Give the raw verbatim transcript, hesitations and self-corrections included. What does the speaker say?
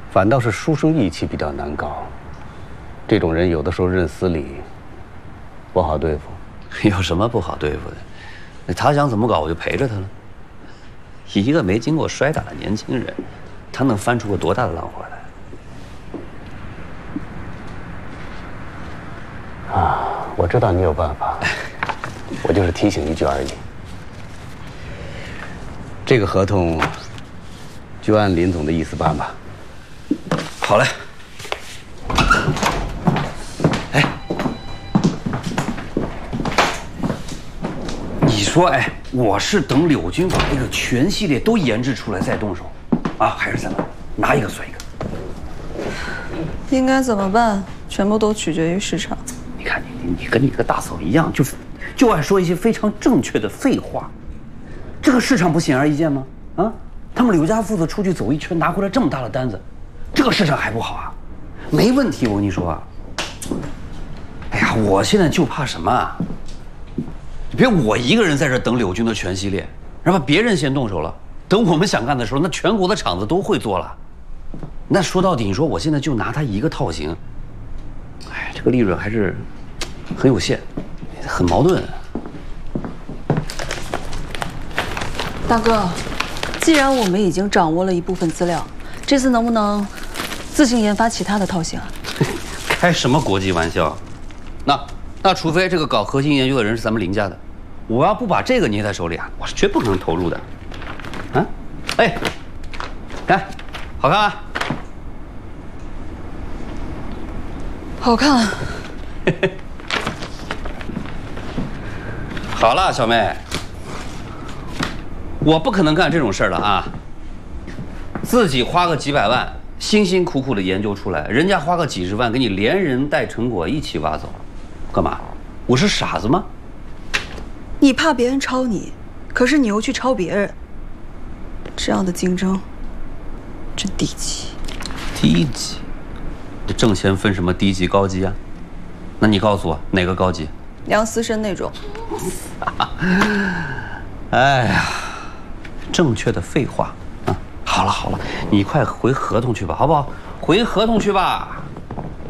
反倒是书生意气比较难搞。这种人有的时候认死理，不好对付。 有什么不好对付的？那他想怎么搞，我就陪着他了。一个没经过摔打的年轻人，他能翻出个多大的浪花来？啊，我知道你有办法，我就是提醒一句而已。这个合同就按林总的意思办吧。 好嘞。哎，你说，哎，我是等柳军把这个全系列都研制出来再动手，啊，还是怎么拿一个算一个？ 应该怎么办？全部都取决于市场。 你看你你跟你个大嫂一样，就就爱说一些非常正确的废话。这个市场不显而易见吗？啊，他们柳家父子出去走一圈，拿回来这么大的单子，这个市场还不好啊？没问题，我跟你说啊。哎呀，我现在就怕什么啊？别我一个人在这等柳军的全系列，然后别人先动手了，等我们想干的时候，那全国的厂子都会做了。那说到底，你说我现在就拿他一个套型，哎，这个利润还是很有限，很矛盾。 大哥，既然我们已经掌握了一部分资料，这次能不能自行研发其他的套型啊？ 开什么国际玩笑？那那除非这个搞核心研究的人是咱们林家的，我要不把这个捏在手里啊，我是绝不可能投入的。啊，哎，看，好看啊！ 好看。 好了，小妹，我不可能干这种事儿了啊！自己花个几百万，辛辛苦苦的研究出来，人家花个几十万给你连人带成果一起挖走，干嘛？我是傻子吗？ 你怕别人抄你，可是你又去抄别人，这样的竞争真低级。 低级？这挣钱分什么低级高级啊？那你告诉我哪个高级？ 梁思申那种。 哎呀，正确的废话啊！好了好了，你快回合同去吧，好不好？回合同去吧。